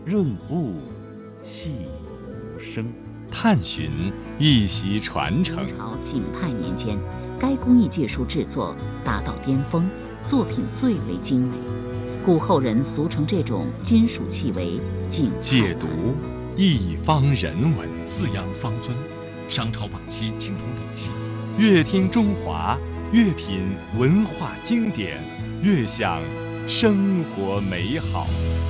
润物细无声， 探寻一席传承。 明朝景泰年间，该工艺技术制作达到巅峰，作品最为精美，故后人俗称这种金属器为景泰。 解读一方人文， 饲养方尊，商朝晚期青铜礼器。 越听中华，越品文化经典，越享生活美好。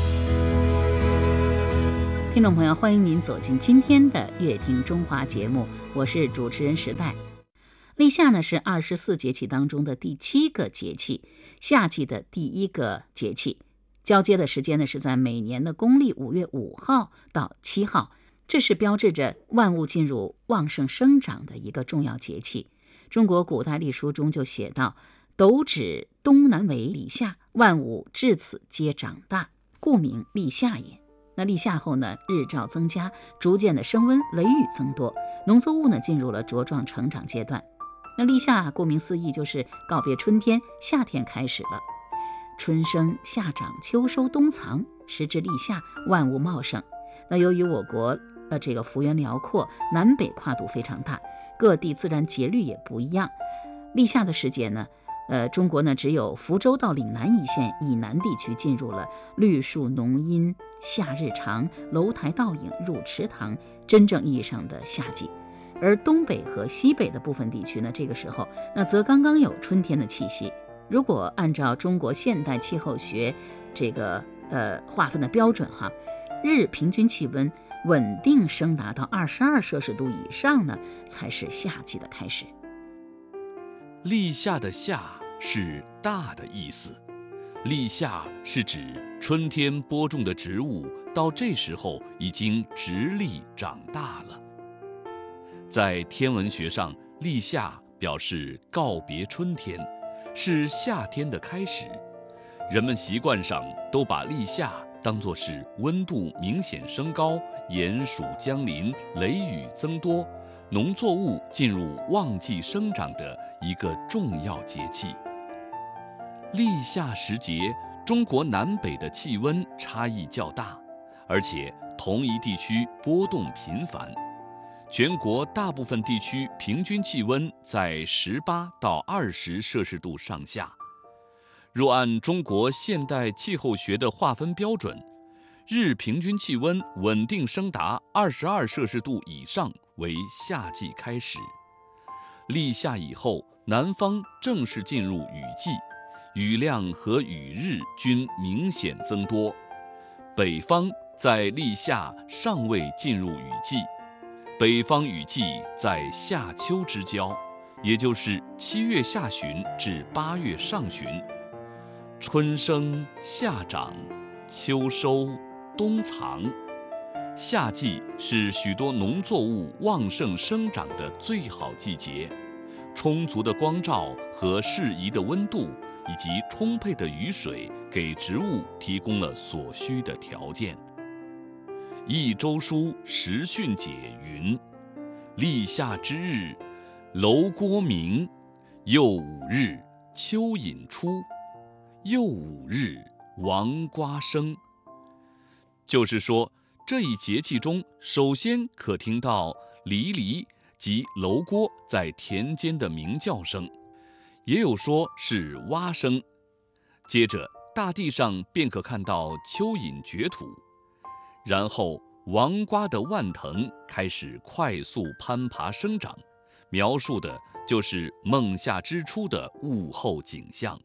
听众朋友，欢迎您走进今天的《乐听中华》节目，我是主持人时代。立夏呢是24节气当中的第7个节气，夏季的第1个节气，交接的时间呢是在每年的公历5月5号到7号，这是标志着万物进入旺盛生长的一个重要节气。中国古代历书中就写道：斗指东南为立夏，万物至此皆长大，故名立夏也。那立夏后呢，日照增加，逐渐的升温，雷雨增多，农作物呢进入了茁壮成长阶段。那立夏顾名思义就是告别春天，夏天开始了。春生夏长秋收冬藏，时至立夏，万物茂盛。那由于我国这个幅员辽阔，南北跨度非常大，各地自然节律也不一样。立夏的时节呢，中国呢只有福州到岭南一线以南地区进入了绿树浓荫、夏日长、楼台倒影入池塘，真正意义上的夏季。而东北和西北的部分地区呢，这个时候则刚刚有春天的气息。如果按照中国现代气候学这个划分的标准日平均气温稳定升达到22摄氏度以上呢，才是夏季的开始。 立夏的夏是大的意思，立夏是指春天播种的植物到这时候已经直立长大了。在天文学上，立夏表示告别春天，是夏天的开始。人们习惯上都把立夏当作是温度明显升高、炎暑将临、雷雨增多、农作物进入旺季生长的一个重要节气。立夏时节，中国南北的气温差异较大，而且同一地区波动频繁。全国大部分地区平均气温在18到20摄氏度上下。若按中国现代气候学的划分标准，日平均气温稳定升达22摄氏度以上为夏季开始。立夏以后，南方正式进入雨季，雨量和雨日均明显增多。北方在立夏尚未进入雨季，北方雨季在夏秋之交，也就是7月下旬至8月上旬。春生夏长，秋收冬藏。夏季是许多农作物旺盛生长的最好季节，充足的光照和适宜的温度以及充沛的雨水给植物提供了所需的条件。一周书时训解云：立夏之日，楼郭明；又5日，蚯蚓出；又5日，王瓜生。就是说，这一节气中，首先可听到离离及楼郭在田间的鸣叫声，也有说是蛙声。接着，大地上便可看到蚯蚓掘土，然后王瓜的蔓藤开始快速攀爬生长，描述的就是孟夏之初的物候景象。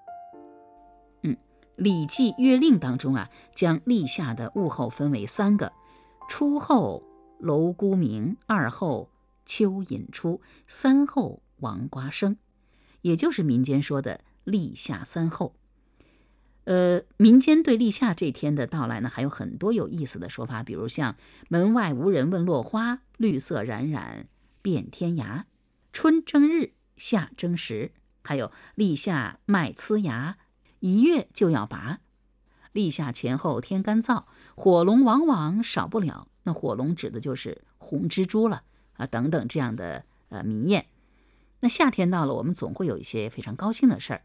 《礼记·乐令》当中将立夏的物候分为3个：初候楼姑鸣，2候蚯蚓出，3候王瓜生，也就是民间说的立夏3候。民间对立夏这天的到来呢，还有很多有意思的说法，比如像门外无人问落花，绿色冉冉遍天涯，春正日，夏正时，还有立夏麦呲芽，1月就要拔。立夏前后天干燥，火龙往往少不了。那火龙指的就是红蜘蛛了等等这样的民谚。那夏天到了，我们总会有一些非常高兴的事儿，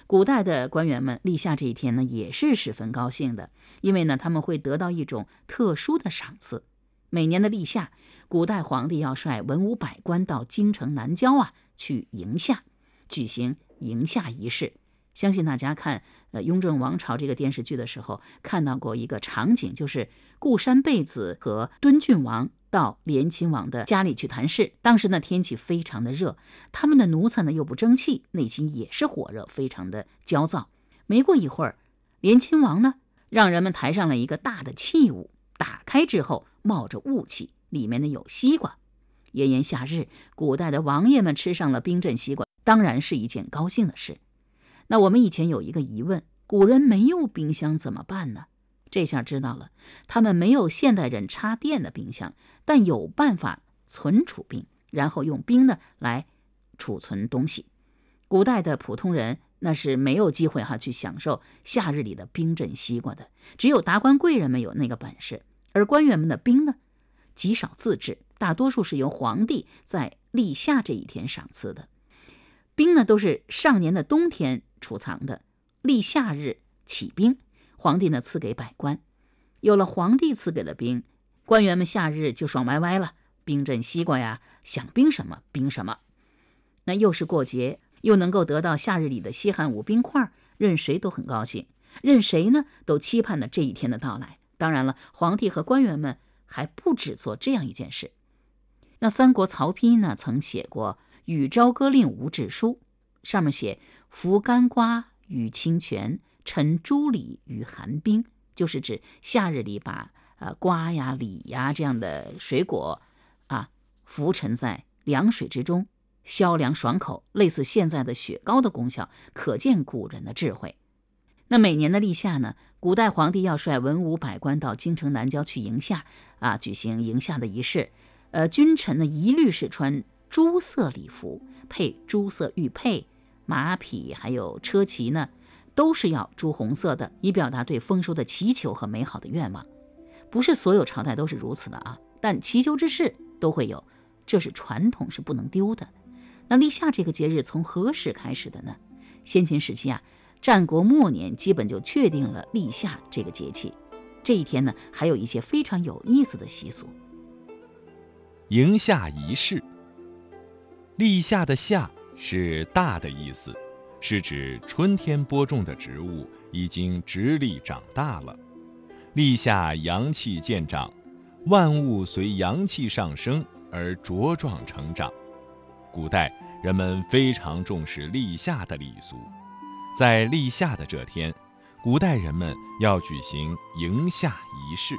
古代的官员们立夏这一天呢，也是十分高兴的，因为呢，他们会得到一种特殊的赏赐。每年的立夏，古代皇帝要率文武百官到京城南郊去迎夏，举行迎夏仪式。相信大家看《雍正王朝》这个电视剧的时候，看到过一个场景，就是固山贝子和敦郡王到联亲王的家里去谈事。当时呢，天气非常的热，他们的奴才呢又不争气，内心也是火热，非常的焦躁。没过一会儿，联亲王呢让人们抬上了一个大的器物，打开之后冒着雾气，里面呢有西瓜。炎炎夏日，古代的王爷们吃上了冰镇西瓜，当然是一件高兴的事。那我们以前有一个疑问，古人没有冰箱怎么办呢？这下知道了，他们没有现代人插电的冰箱，但有办法存储冰，然后用冰呢来储存东西。古代的普通人那是没有机会去享受夏日里的冰镇西瓜的，只有达官贵人们有那个本事。而官员们的冰呢，极少自制，大多数是由皇帝在立夏这一天赏赐的。冰呢都是上年的冬天储藏的，立夏日起冰，皇帝呢赐给百官。有了皇帝赐给的冰，官员们夏日就爽歪歪了，冰镇西瓜呀，想冰什么冰什么。那又是过节，又能够得到夏日里的西汉武冰块，任谁都很高兴，任谁呢都期盼着这一天的到来。当然了，皇帝和官员们还不止做这样一件事。那三国曹丕呢曾写过与朝歌令吴志书，上面写服干瓜与清泉，陈朱李与寒冰，就是指夏日里把瓜呀、李呀这样的水果浮沉在凉水之中，消凉爽口，类似现在的雪糕的功效，可见古人的智慧。那每年的立夏呢，古代皇帝要率文武百官到京城南郊去迎夏举行迎夏的仪式。君臣呢一律是穿朱色礼服，配朱色玉佩，马匹还有车骑呢都是要朱红色的，以表达对丰收的祈求和美好的愿望。不是所有朝代都是如此的但祈求之事都会有，这是传统，是不能丢的。那立夏这个节日从何时开始的呢？先秦时期战国末年基本就确定了立夏这个节气。这一天呢，还有一些非常有意思的习俗。 迎夏仪式，立夏的夏是大的意思，是指春天播种的植物已经直立长大了。立夏阳气渐长，万物随阳气上升而茁壮成长。古代人们非常重视立夏的礼俗，在立夏的这天，古代人们要举行迎夏仪式。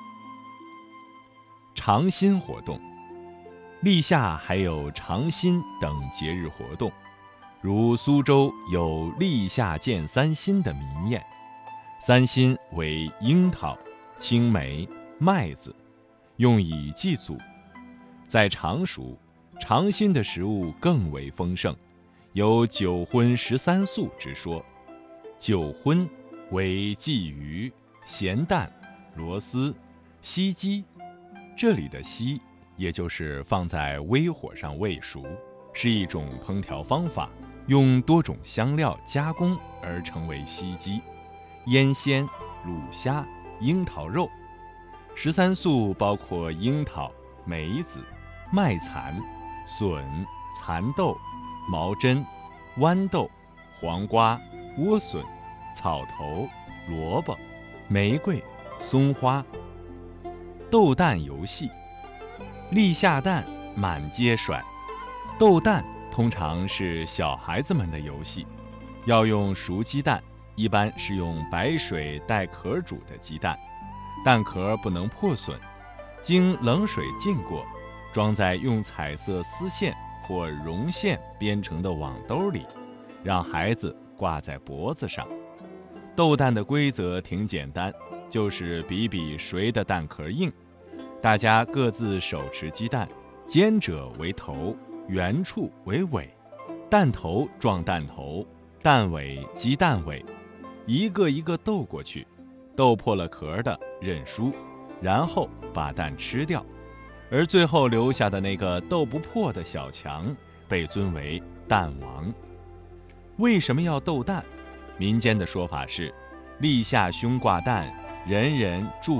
尝新活动，立夏还有尝新等节日活动，如苏州有立夏见三新的民宴。三新为樱桃、青梅、麦子，用以祭祖。在常熟，尝新的食物更为丰盛，有9荤13素之说。9荤为鲫鱼、咸蛋、螺丝、西鸡。这里的西也就是放在微火上煨熟，是一种烹调方法，用多种香料加工而成为西鸡、腌鲜、卤虾、樱桃肉。13素包括樱桃、梅子、麦蚕、笋、蚕豆、毛针、豌豆、黄瓜、莴笋、草头、萝卜、玫瑰、松花。斗蛋游戏，立夏蛋满街甩。斗蛋通常是小孩子们的游戏，要用熟鸡蛋，一般是用白水带壳煮的鸡蛋，蛋壳不能破损，经冷水浸过，装在用彩色丝线或绒线编成的网兜里，让孩子挂在脖子上。斗蛋的规则挺简单，就是比比谁的蛋壳硬。大家各自手持鸡蛋，尖者为头，圆处为尾，蛋头撞蛋头，蛋尾击蛋尾，一个一个斗过去，斗破了壳的认输，然后把蛋吃掉，而最后留下的那个斗不破的小强被尊为蛋王。 为什么要斗蛋？民间的说法是，立夏兄挂蛋，人人祝